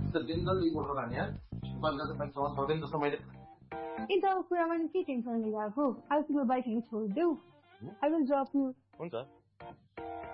दिनजल reporter लाने यार सक्दैन जस्तो मैले यताको कुरामा नि के टेन्सन लिइरहेको आज तिम्रो बाइक लिएर छोडिदेऊ आई विल ड्रप यु हुन्छ